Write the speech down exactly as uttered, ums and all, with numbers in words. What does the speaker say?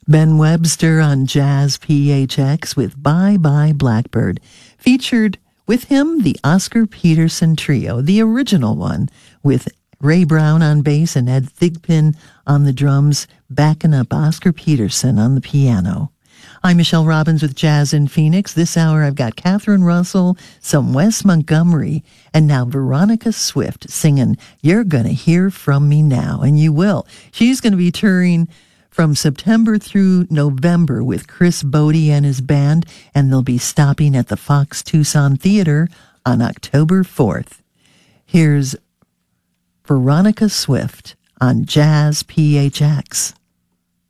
Ben Webster on Jazz P H X with Bye Bye Blackbird. Featured with him the Oscar Peterson Trio, the original one, with Ray Brown on bass and Ed Thigpen on the drums, backing up Oscar Peterson on the piano. I'm Michelle Robbins with Jazz in Phoenix. This hour I've got Catherine Russell, some Wes Montgomery, and now Veronica Swift singing You're Gonna Hear From Me Now, and you will. She's going to be touring from September through November with Chris Bodie and his band, and they'll be stopping at the Fox Tucson Theater on October fourth. Here's Veronica Swift on Jazz P H X.